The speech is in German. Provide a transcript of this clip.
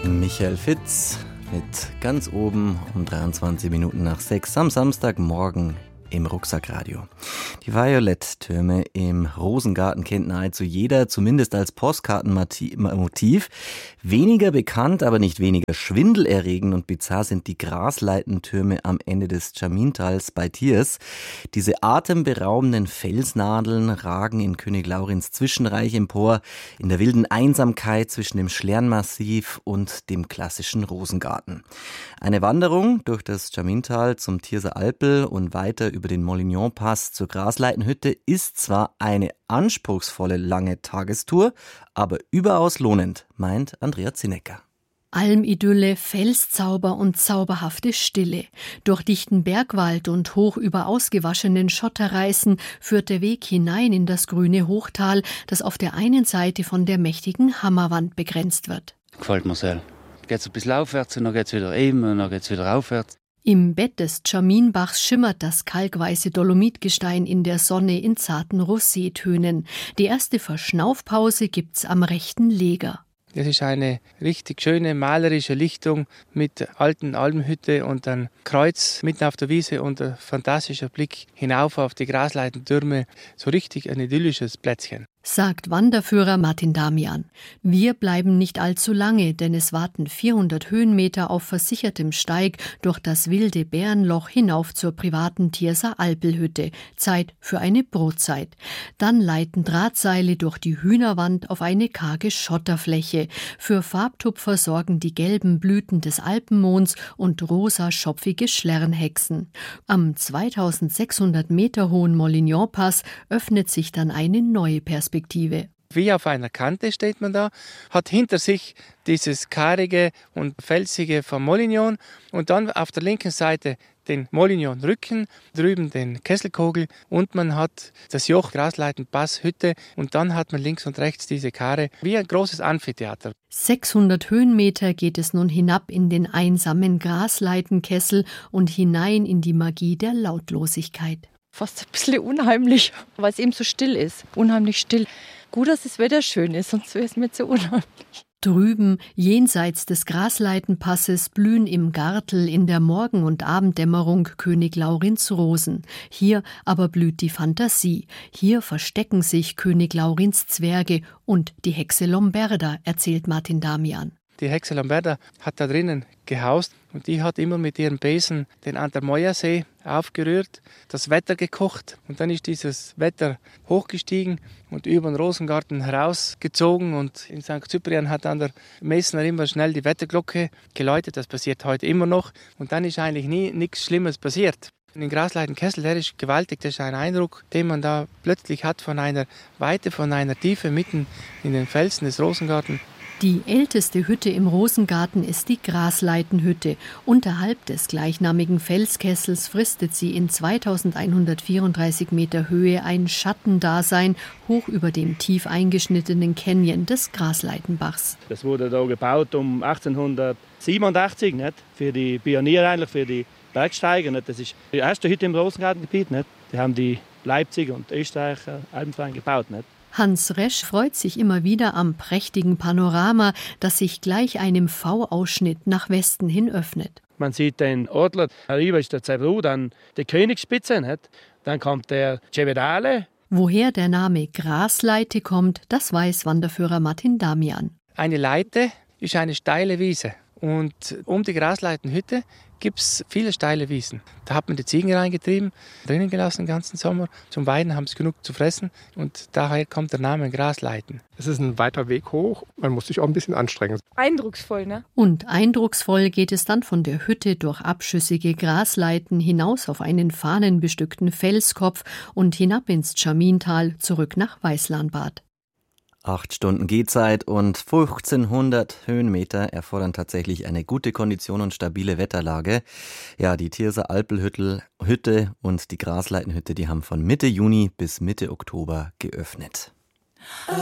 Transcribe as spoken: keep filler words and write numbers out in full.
Michael Fitz mit ganz oben um dreiundzwanzig Minuten nach sechs am Samstagmorgen im Rucksackradio. Die Violetttürme im Rosengarten kennt nahezu jeder, zumindest als Postkartenmotiv. Weniger bekannt, aber nicht weniger schwindelerregend und bizarr sind die Grasleitentürme am Ende des Chamintals bei Tiers. Diese atemberaubenden Felsnadeln ragen in König Laurins Zwischenreich empor, in der wilden Einsamkeit zwischen dem Schlernmassiv und dem klassischen Rosengarten. Eine Wanderung durch das Chamintal zum Thierser Alpel und weiter über den Mollignon-Pass zur Grasleitenhütte ist zwar eine anspruchsvolle lange Tagestour, aber überaus lohnend, meint Andrea Zinecker. Almidylle, Felszauber und zauberhafte Stille. Durch dichten Bergwald und hoch über ausgewaschenen Schotterreißen führt der Weg hinein in das grüne Hochtal, das auf der einen Seite von der mächtigen Hammerwand begrenzt wird. Gefällt mir sehr. Geht's ein bisschen aufwärts und dann geht's wieder eben und dann geht's wieder aufwärts. Im Bett des Chaminbachs schimmert das kalkweiße Dolomitgestein in der Sonne in zarten Rosétönen. Die erste Verschnaufpause gibt's am rechten Leger. Das ist eine richtig schöne malerische Lichtung mit alten Almhütte und ein Kreuz mitten auf der Wiese und ein fantastischer Blick hinauf auf die Grasleitentürme. So richtig ein idyllisches Plätzchen. Sagt Wanderführer Martin Damian. Wir bleiben nicht allzu lange, denn es warten vierhundert Höhenmeter auf versichertem Steig durch das wilde Bärenloch hinauf zur privaten Thierser Alpelhütte. Zeit für eine Brotzeit. Dann leiten Drahtseile durch die Hühnerwand auf eine karge Schotterfläche. Für Farbtupfer sorgen die gelben Blüten des Alpenmonds und rosa schopfige Schlernhexen. Am zweitausendsechshundert Meter hohen Mollignon-Pass öffnet sich dann eine neue Perspektive. Wie auf einer Kante steht man da, hat hinter sich dieses karige und felsige vom Mollignon und dann auf der linken Seite den Mollignon-Rücken, drüben den Kesselkogel und man hat das Joch Grasleitenpass Hütte und dann hat man links und rechts diese Kare wie ein großes Amphitheater. sechshundert Höhenmeter geht es nun hinab in den einsamen Grasleitenkessel und hinein in die Magie der Lautlosigkeit. Fast ein bisschen unheimlich, weil es eben so still ist. Unheimlich still. Gut, dass das Wetter schön ist, sonst wäre es mir zu unheimlich. Drüben, jenseits des Grasleitenpasses, blühen im Gartel in der Morgen- und Abenddämmerung König Laurins Rosen. Hier aber blüht die Fantasie. Hier verstecken sich König Laurins Zwerge und die Hexe Lomberda, erzählt Martin Damian. Die Hexe Lomberda hat da drinnen gehaust und die hat immer mit ihrem Besen den Andermoyer-See aufgerührt, das Wetter gekocht und dann ist dieses Wetter hochgestiegen und über den Rosengarten herausgezogen und in Sankt Cyprian hat dann der Messner immer schnell die Wetterglocke geläutet, das passiert heute immer noch und dann ist eigentlich nie nichts Schlimmes passiert. In Grasleitenkessel, der ist gewaltig, das ist ein Eindruck, den man da plötzlich hat von einer Weite, von einer Tiefe mitten in den Felsen des Rosengarten. Die älteste Hütte im Rosengarten ist die Grasleitenhütte. Unterhalb des gleichnamigen Felskessels fristet sie in zweitausendeinhundertvierunddreißig Meter Höhe ein Schattendasein hoch über dem tief eingeschnittenen Canyon des Grasleitenbachs. Das wurde da gebaut um achtzehnhundertsiebenundachtzig, nicht? Für die Pioniere, eigentlich für die Bergsteiger. Nicht? Das ist die erste Hütte im Rosengartengebiet. Nicht? Die haben die Leipziger und Österreicher Alpenverein gebaut. Nicht? Hans Resch freut sich immer wieder am prächtigen Panorama, das sich gleich einem V-Ausschnitt nach Westen hin öffnet. Man sieht den Adler, darüber ist der Zerbru, dann die Königsspitze, nicht? Dann kommt der Cevedale. Woher der Name Grasleite kommt, das weiß Wanderführer Martin Damian. Eine Leite ist eine steile Wiese und um die Grasleitenhütte gibt es viele steile Wiesen. Da hat man die Ziegen reingetrieben, drinnen gelassen den ganzen Sommer. Zum Weiden haben sie genug zu fressen und daher kommt der Name Grasleiten. Es ist ein weiter Weg hoch, man muss sich auch ein bisschen anstrengen. Eindrucksvoll, ne? Und eindrucksvoll geht es dann von der Hütte durch abschüssige Grasleiten hinaus auf einen fahnenbestückten Felskopf und hinab ins Chamintal zurück nach Weißlanbad. Acht Stunden Gehzeit und fünfzehnhundert Höhenmeter erfordern tatsächlich eine gute Kondition und stabile Wetterlage. Ja, die Thierser Alpelhütte Hütte und die Grasleitenhütte, die haben von Mitte Juni bis Mitte Oktober geöffnet.